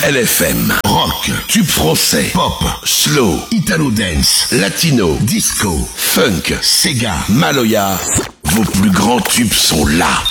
LFM. Rock, tube français, pop, slow, italo dance, latino, disco, funk, Sega, Maloya. Vos plus grands tubes sont là.